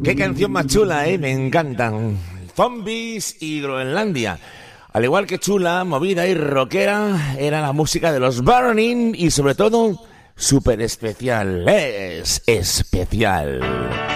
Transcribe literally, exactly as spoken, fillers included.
Qué canción más chula, ¿eh? Me encantan. Zombies y Groenlandia. Al igual que chula, movida y rockera, era la música de los Burning y sobre todo, súper especial. Es especial.